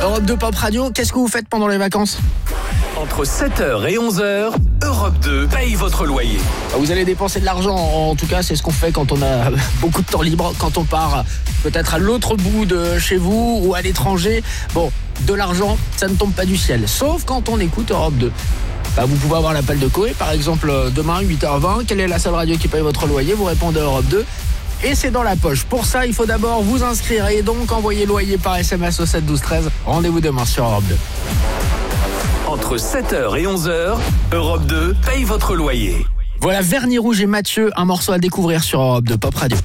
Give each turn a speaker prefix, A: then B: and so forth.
A: Europe 2 Pop Radio, qu'est-ce que vous faites pendant les vacances ?
B: Entre 7h et 11h, Europe 2 paye votre loyer.
A: Vous allez dépenser de l'argent, en tout cas c'est ce qu'on fait quand on a beaucoup de temps libre, quand on part peut-être à l'autre bout de chez vous ou à l'étranger. Bon, de l'argent, ça ne tombe pas du ciel, sauf quand on écoute Europe 2. Vous pouvez avoir l'appel de Coé, par exemple demain 8h20, quelle est la seule radio qui paye votre loyer ? Vous répondez Europe 2 et c'est dans la poche. Pour ça, il faut d'abord vous inscrire et donc envoyer loyer par SMS au 7 12 13. Rendez-vous demain sur Europe 2.
B: Entre 7h et 11h, Europe 2 paye votre loyer.
A: Voilà Vernis Rouge et Mathieu, un morceau à découvrir sur Europe 2 Pop Radio.